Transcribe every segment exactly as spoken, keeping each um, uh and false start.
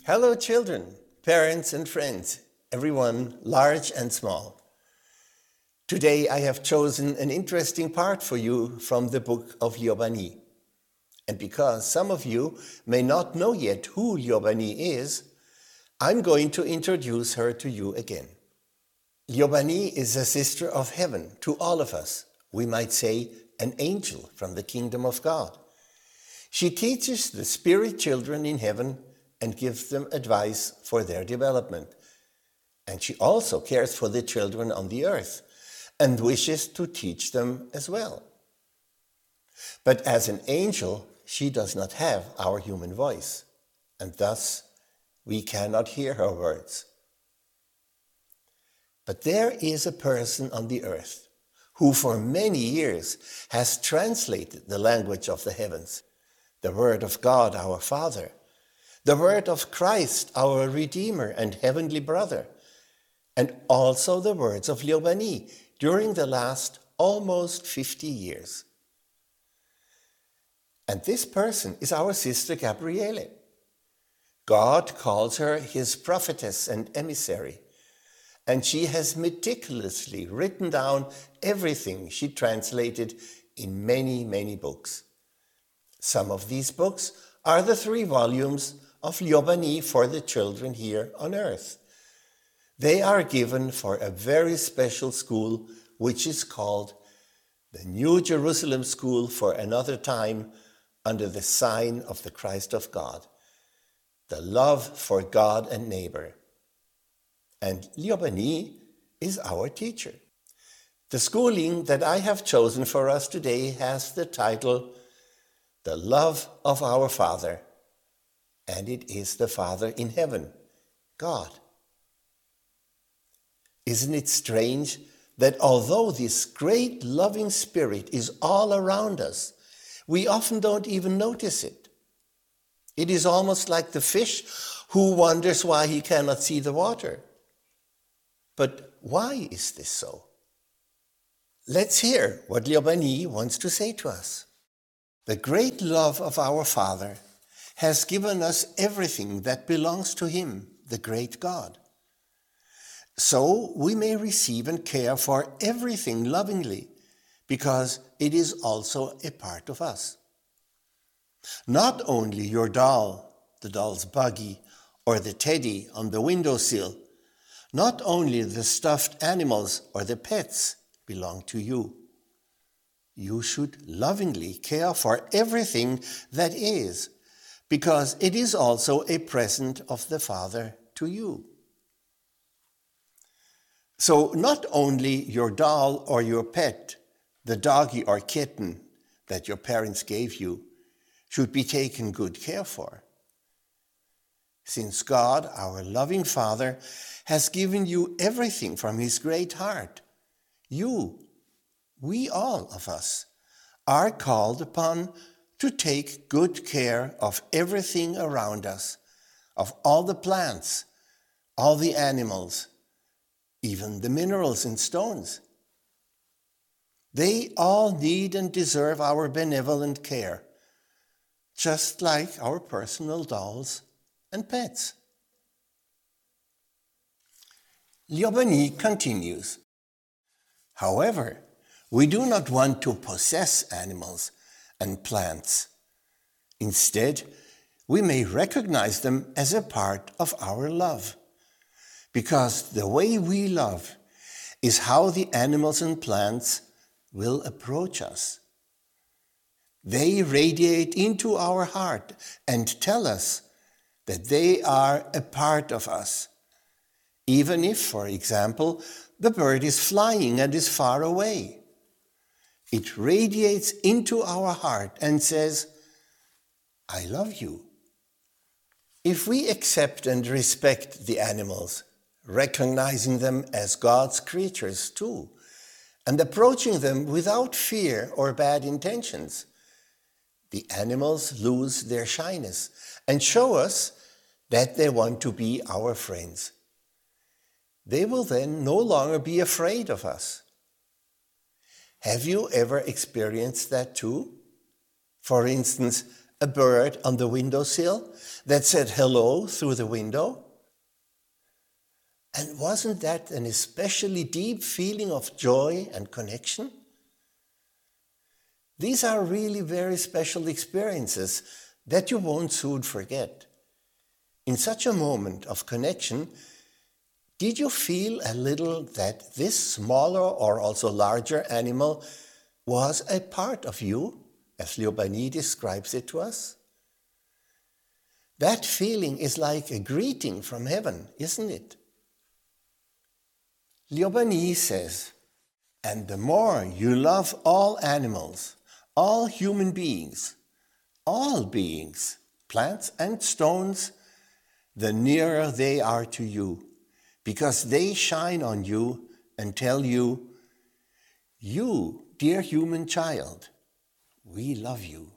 Hello children, parents and friends, everyone large and small. Today I have chosen an interesting part for you from the book of Liobani. And because some of you may not know yet who Liobani is, I'm going to introduce her to you again. Liobani is a sister of heaven to all of us. We might say an angel from the kingdom of God. She teaches the spirit children in heaven and gives them advice for their development. And she also cares for the children on the earth and wishes to teach them as well. But as an angel, she does not have our human voice, and thus we cannot hear her words. But there is a person on the earth who for many years has translated the language of the heavens, the word of God our Father, the word of Christ our Redeemer and heavenly brother, and also the words of Liobani during the last almost fifty years. And this person is our sister Gabriele. God calls her his prophetess and emissary, and she has meticulously written down everything she translated in many, many books. Some of these books are the three volumes of Liobani for the children here on earth. They are given for a very special school which is called the New Jerusalem School for Another Time under the sign of the Christ of God, the love for God and neighbor. And Liobani is our teacher. The schooling that I have chosen for us today has the title, The Love of Our Father, and it is the Father in heaven, God. Isn't it strange that although this great loving spirit is all around us, we often don't even notice it? It is almost like the fish who wonders why he cannot see the water. But why is this so? Let's hear what Liobani wants to say to us. The great love of our Father has given us everything that belongs to him, the great God. So we may receive and care for everything lovingly, because it is also a part of us. Not only your doll, the doll's buggy, or the teddy on the windowsill, not only the stuffed animals or the pets belong to you. You should lovingly care for everything that is, because it is also a present of the Father to you. So not only your doll or your pet, the doggy or kitten that your parents gave you, should be taken good care for. Since God, our loving Father, has given you everything from his great heart, you, we all of us, are called upon to take good care of everything around us, of all the plants, all the animals, even the minerals and stones. They all need and deserve our benevolent care, just like our personal dolls and pets. Liobani continues. However, we do not want to possess animals and plants. Instead, we may recognize them as a part of our love, because the way we love is how the animals and plants will approach us. They radiate into our heart and tell us that they are a part of us, even if, for example, the bird is flying and is far away. It radiates into our heart and says, I love you. If we accept and respect the animals, recognizing them as God's creatures too, and approaching them without fear or bad intentions, the animals lose their shyness and show us that they want to be our friends. They will then no longer be afraid of us. Have you ever experienced that too? For instance, a bird on the windowsill that said hello through the window? And wasn't that an especially deep feeling of joy and connection? These are really very special experiences that you won't soon forget. In such a moment of connection, did you feel a little that this smaller or also larger animal was a part of you, as Liobani describes it to us? That feeling is like a greeting from heaven, isn't it? Liobani says, and the more you love all animals, all human beings, all beings, plants and stones, the nearer they are to you, because they shine on you and tell you, you, dear human child, we love you.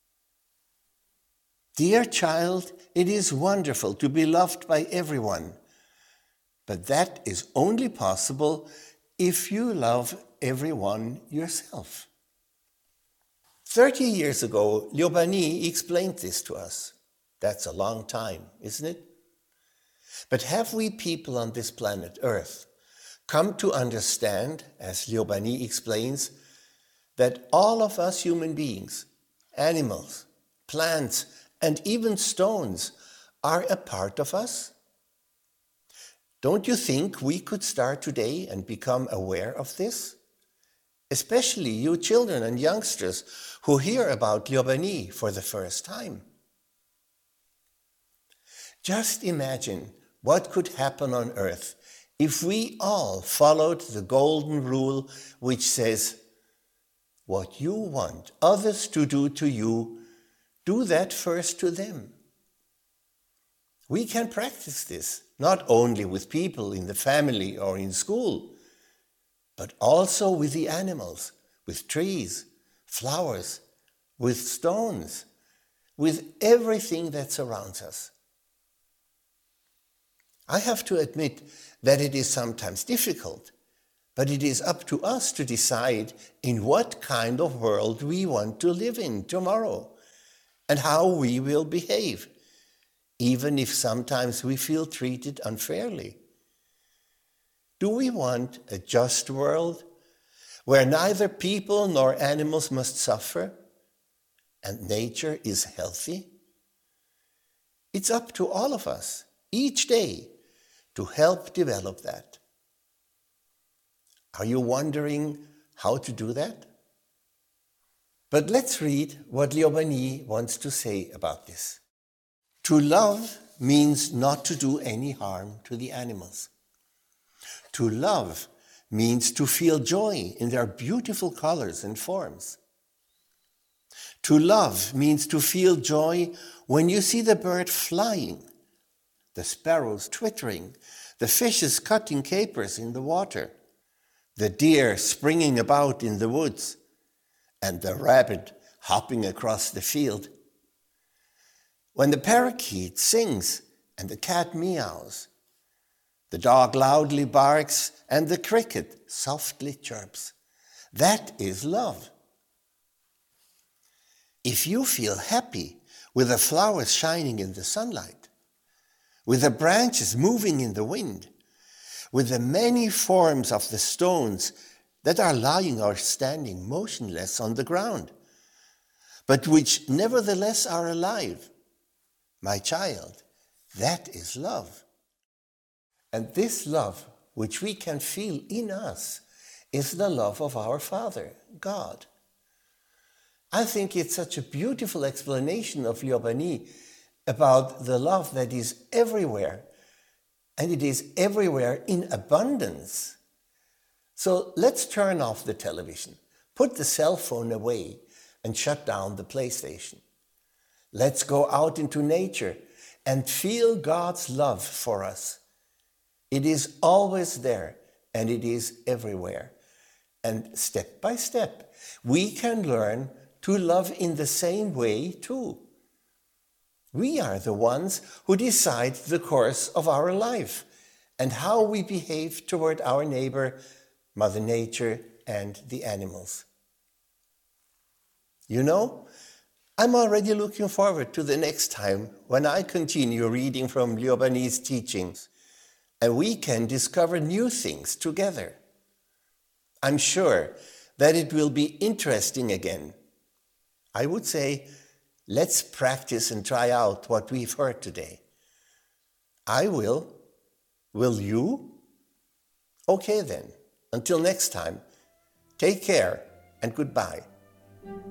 Dear child, it is wonderful to be loved by everyone, but that is only possible if you love everyone yourself. Thirty years ago, Liobani explained this to us. That's a long time, isn't it? But have we people on this planet Earth come to understand, as Liobani explains, that all of us human beings, animals, plants, and even stones are a part of us? Don't you think we could start today and become aware of this? Especially you children and youngsters who hear about Liobani for the first time. Just imagine what could happen on earth if we all followed the golden rule which says, what you want others to do to you, do that first to them. We can practice this not only with people in the family or in school, but also with the animals, with trees, flowers, with stones, with everything that surrounds us. I have to admit that it is sometimes difficult, but it is up to us to decide in what kind of world we want to live in tomorrow and how we will behave, even if sometimes we feel treated unfairly. Do we want a just world where neither people nor animals must suffer and nature is healthy? It's up to all of us, each day, to help develop that. Are you wondering how to do that? But let's read what Liobani wants to say about this. To love means not to do any harm to the animals. To love means to feel joy in their beautiful colors and forms. To love means to feel joy when you see the bird flying, the sparrows twittering, the fishes cutting capers in the water, the deer springing about in the woods, and the rabbit hopping across the field. When the parakeet sings and the cat meows, the dog loudly barks and the cricket softly chirps. That is love. If you feel happy with the flowers shining in the sunlight, with the branches moving in the wind, with the many forms of the stones that are lying or standing motionless on the ground, but which nevertheless are alive, my child, that is love. And this love, which we can feel in us, is the love of our Father, God. I think it's such a beautiful explanation of Liobani about the love that is everywhere, and it is everywhere in abundance. So let's turn off the television, put the cell phone away, and shut down the PlayStation. Let's go out into nature and feel God's love for us. It is always there, and it is everywhere. And step by step, we can learn to love in the same way too. We are the ones who decide the course of our life and how we behave toward our neighbor, Mother Nature, and the animals. You know, I'm already looking forward to the next time when I continue reading from Liobani's teachings and we can discover new things together. I'm sure that it will be interesting again. I would say, let's practice and try out what we've heard today. I will. Will you? Okay then. Until next time, take care and goodbye.